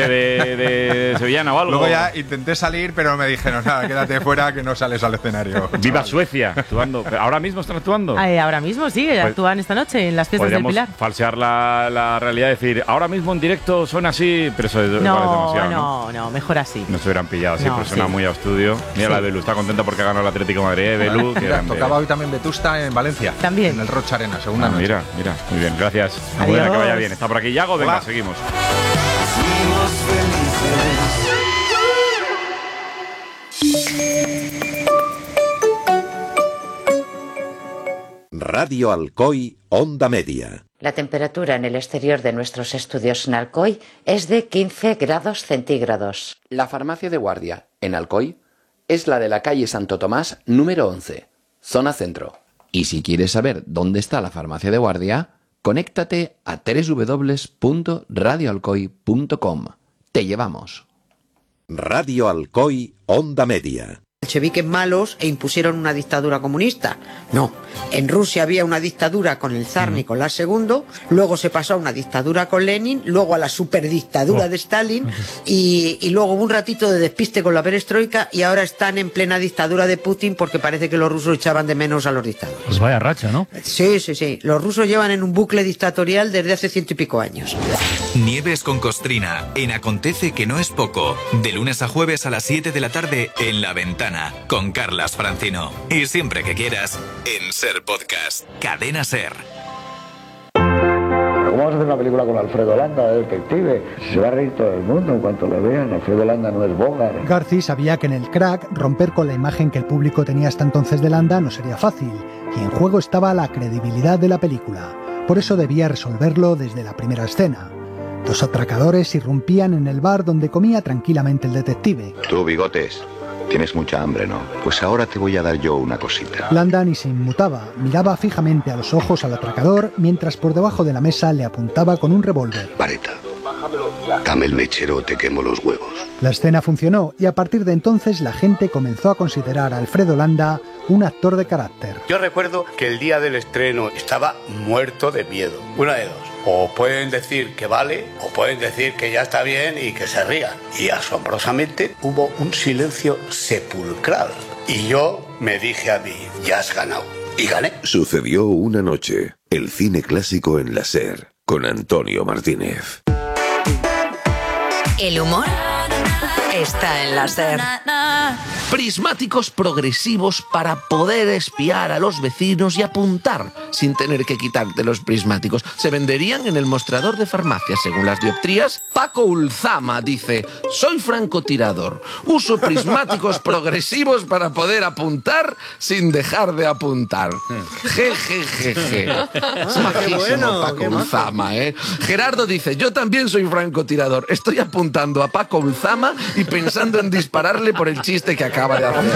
de sevillana o algo. Luego ya intenté salir, pero me dijeron, nada, quédate fuera que no sales al escenario. Viva Suecia, actuando. ¿Ahora mismo están actuando? Ahora mismo sí, actúan esta noche en las fiestas del Pilar. Podríamos falsear la realidad, decir, ahora mismo en directo suena así, pero eso es demasiado. No, mejor así. No se hubieran pillado, siempre suena muy a estudio. Mira la de Belu, está contenta porque ha ganado el Atlético de Madrid, Belu. Tocaba hoy también Vetusta en Valencia. También. En el Rocha Arena, segunda noche. Mira, muy bien, gracias. Que vaya bien. Está por aquí Yago, venga, seguimos. Radio Alcoy, Onda Media. La temperatura en el exterior de nuestros estudios en Alcoy es de 15 grados centígrados. La farmacia de guardia, en Alcoy, es la de la calle Santo Tomás, número 11, zona centro. Y si quieres saber dónde está la farmacia de guardia, conéctate a www.radioalcoy.com. Te llevamos. Radio Alcoy, Onda Media. Bolcheviques malos e impusieron una dictadura comunista. No, en Rusia había una dictadura con el zar Nicolás II, luego se pasó a una dictadura con Lenin, luego a la superdictadura de Stalin y luego hubo un ratito de despiste con la perestroika y ahora están en plena dictadura de Putin porque parece que los rusos echaban de menos a los dictadores. Pues vaya racha, ¿no? Sí. Los rusos llevan en un bucle dictatorial desde hace 100 y pico años. Nieves con Costrina, en Acontece que no es poco. De lunes a jueves a las 7 de la tarde en La Ventana, con Carlas Francino. Y siempre que quieras, en Ser Podcast. Cadena Ser. ¿Cómo vamos a hacer una película con Alfredo Landa, de detective? Se va a reír todo el mundo en cuanto lo vean. Alfredo Landa no es Bogart. Garci sabía que en el Crack romper con la imagen que el público tenía hasta entonces de Landa no sería fácil, y en juego estaba la credibilidad de la película. Por eso debía resolverlo desde la primera escena. Dos atracadores irrumpían en el bar donde comía tranquilamente el detective. Tú, Bigotes, tienes mucha hambre, ¿no? Pues ahora te voy a dar yo una cosita. Landa ni se inmutaba, miraba fijamente a los ojos al atracador, mientras por debajo de la mesa le apuntaba con un revólver. Vareta, dame el mechero o te quemo los huevos. La escena funcionó y a partir de entonces la gente comenzó a considerar a Alfredo Landa un actor de carácter. Yo recuerdo que el día del estreno estaba muerto de miedo. Una de dos. O pueden decir que vale, o pueden decir que ya está bien y que se rían. Y asombrosamente hubo un silencio sepulcral. Y yo me dije a mí, ya has ganado. Y gané. Sucedió una noche. El cine clásico en la SER, con Antonio Martínez. El humor está en la SER. Prismáticos progresivos para poder espiar a los vecinos y apuntar sin tener que quitarte los prismáticos. Se venderían en el mostrador de farmacia. Según las dioptrías, Paco Ulzama dice: soy francotirador, uso prismáticos progresivos para poder apuntar sin dejar de apuntar. Jejejeje. Es majísimo Paco Ulzama, ¿eh? Gerardo dice: yo también soy francotirador, estoy apuntando a Paco Ulzama y pensando en dispararle por el chiste que acaba de hacer.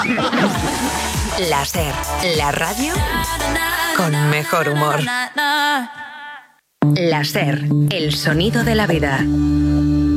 La SER, la radio con mejor humor. La SER, el sonido de la vida.